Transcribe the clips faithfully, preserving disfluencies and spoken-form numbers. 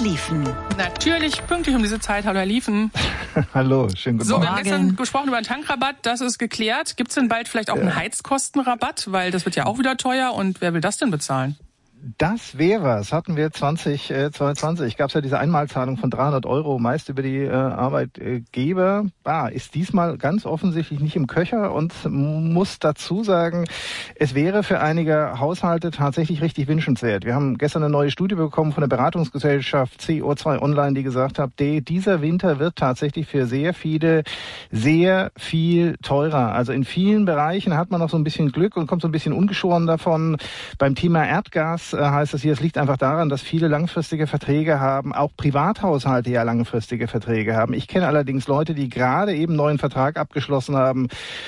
Liefen. Natürlich pünktlich um diese Zeit. Hallo, Herr Liefen. Hallo, schönen guten so, Morgen. Wir haben gestern gesprochen über einen Tankrabatt, das ist geklärt. Gibt es denn bald vielleicht auch einen Heizkostenrabatt? Weil das wird ja auch wieder teuer und wer will das denn bezahlen? Das wäre was. Hatten wir zwanzig zweiundzwanzig. Gab es ja diese Einmalzahlung von dreihundert Euro, meist über die äh, Arbeitgeber. Ah, ist diesmal ganz offensichtlich nicht im Köcher und muss dazu sagen, es wäre für einige Haushalte tatsächlich richtig wünschenswert. Wir haben gestern eine neue Studie bekommen von der Beratungsgesellschaft C O zwei Online, die gesagt hat, dieser Winter wird tatsächlich für sehr viele sehr viel teurer. Also in vielen Bereichen hat man noch so ein bisschen Glück und kommt so ein bisschen ungeschoren davon. Beim Thema Erdgas heißt es hier, es liegt einfach daran, dass viele langfristige Verträge haben, auch Privathaushalte ja langfristige Verträge haben. Ich kenne allerdings Leute, die gerade eben einen neuen Vertrag abgeschlossen haben.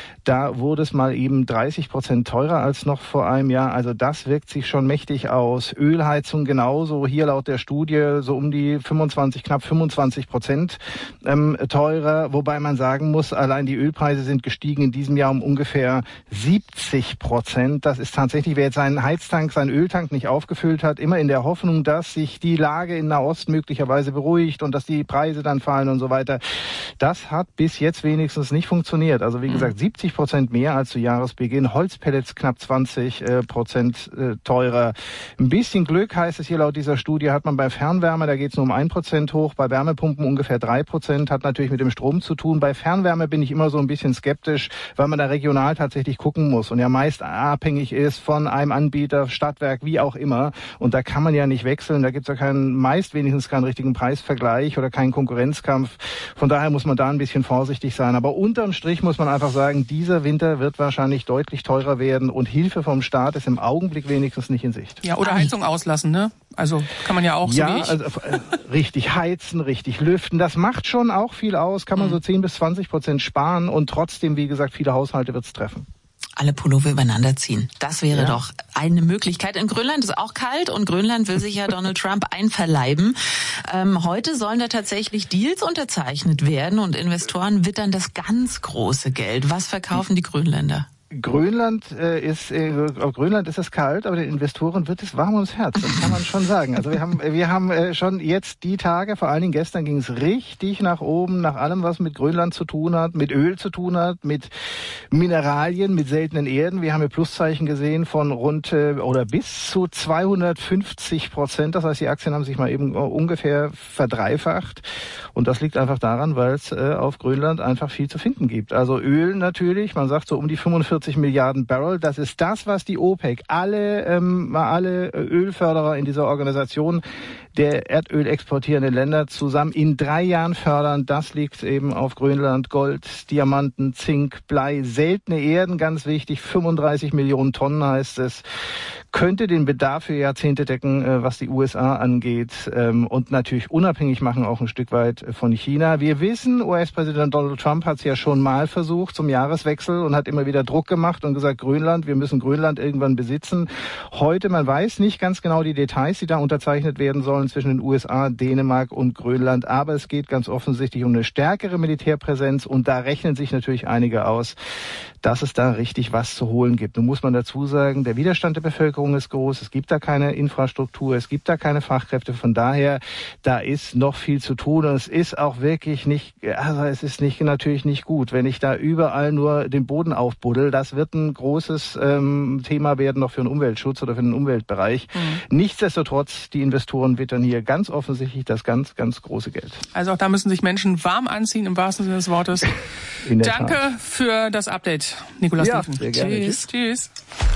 Da wurde es mal eben dreißig Prozent teurer als noch vor einem Jahr. Also das wirkt sich schon mächtig aus. Ölheizung genauso. Hier laut der Studie so um die fünfundzwanzig, knapp fünfundzwanzig Prozent ähm, teurer. Wobei man sagen muss, allein die Ölpreise sind gestiegen in diesem Jahr um ungefähr siebzig Prozent. Das ist tatsächlich, wer jetzt seinen Heiztank, seinen Öltank nicht aufgefüllt hat, immer in der Hoffnung, dass sich die Lage in Nahost möglicherweise beruhigt und dass die Preise dann fallen und so weiter. Das hat bis jetzt wenigstens nicht funktioniert. Also wie gesagt, siebzig Prozent mehr als zu Jahresbeginn. Holzpellets knapp zwanzig Prozent teurer. Ein bisschen Glück heißt es hier laut dieser Studie, hat man bei Fernwärme, da geht es nur um ein Prozent hoch, bei Wärmepumpen ungefähr drei Prozent, hat natürlich mit dem Strom zu tun. Bei Fernwärme bin ich immer so ein bisschen skeptisch, weil man da regional tatsächlich gucken muss und ja meist abhängig ist von einem Anbieter, Stadtwerk, wie auch immer. Und da kann man ja nicht wechseln, da gibt es ja keinen, meist wenigstens keinen richtigen Preisvergleich oder keinen Konkurrenzkampf. Von daher muss man da ein bisschen vorsichtig sein. Aber unterm Strich muss man einfach sagen, dieser Winter wird wahrscheinlich deutlich teurer werden und Hilfe vom Staat ist im Augenblick wenigstens nicht in Sicht. Ja, oder Heizung auslassen, ne? Also kann man ja auch so ja, wie ich. also äh, richtig heizen, richtig lüften, das macht schon auch viel aus, kann man mhm. so zehn bis zwanzig Prozent sparen und trotzdem, wie gesagt, viele Haushalte wird es treffen. Alle Pullover übereinander ziehen. Das wäre ja. doch eine Möglichkeit. In Grönland ist auch kalt und Grönland will sich ja Donald Trump einverleiben. Ähm, heute sollen da tatsächlich Deals unterzeichnet werden und Investoren wittern das ganz große Geld. Was verkaufen die Grönländer? Grönland äh, ist äh, auf Grönland ist es kalt, aber den Investoren wird es warm ums Herz. Das kann man schon sagen. Also wir haben wir haben äh, schon jetzt die Tage, vor allen Dingen gestern ging es richtig nach oben, nach allem was mit Grönland zu tun hat, mit Öl zu tun hat, mit Mineralien, mit seltenen Erden. Wir haben hier Pluszeichen gesehen von rund äh, oder bis zu zweihundertfünfzig Prozent. Das heißt, die Aktien haben sich mal eben äh, ungefähr verdreifacht. Und das liegt einfach daran, weil es äh, auf Grönland einfach viel zu finden gibt. Also Öl natürlich, man sagt so um die fünfundvierzig Milliarden Barrel. Das ist das, was die OPEC, alle, ähm, alle Ölförderer in dieser Organisation der Erdöl exportierenden Länder zusammen in drei Jahren fördern. Das liegt eben auf Grönland. Gold, Diamanten, Zink, Blei, seltene Erden, ganz wichtig. fünfunddreißig Millionen Tonnen heißt es. Könnte den Bedarf für Jahrzehnte decken, was die U S A angeht, und natürlich unabhängig machen auch ein Stück weit von China. Wir wissen, U S-Präsident Donald Trump hat es ja schon mal versucht zum Jahreswechsel und hat immer wieder Druck gemacht und gesagt, Grönland, wir müssen Grönland irgendwann besitzen. Heute, man weiß nicht ganz genau die Details, die da unterzeichnet werden sollen zwischen den U S A, Dänemark und Grönland, aber es geht ganz offensichtlich um eine stärkere Militärpräsenz und da rechnen sich natürlich einige aus, dass es da richtig was zu holen gibt. Nun muss man dazu sagen, der Widerstand der Bevölkerung ist groß, es gibt da keine Infrastruktur, es gibt da keine Fachkräfte, von daher, da ist noch viel zu tun und es ist auch wirklich nicht, also es ist nicht natürlich nicht gut, wenn ich da überall nur den Boden aufbuddel, das wird ein großes ähm, Thema werden noch für den Umweltschutz oder für den Umweltbereich. Mhm. Nichtsdestotrotz, die Investoren wittern hier ganz offensichtlich das ganz, ganz große Geld. Also auch da müssen sich Menschen warm anziehen, im wahrsten Sinne des Wortes. Danke Tat. für das Update, Nikolaus ja, Liefen. Sehr gerne. Tschüss. Tschüss.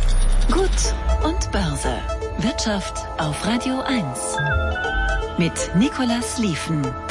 Gut und Börse. Wirtschaft auf Radio eins. Mit Nikolaus Liefen.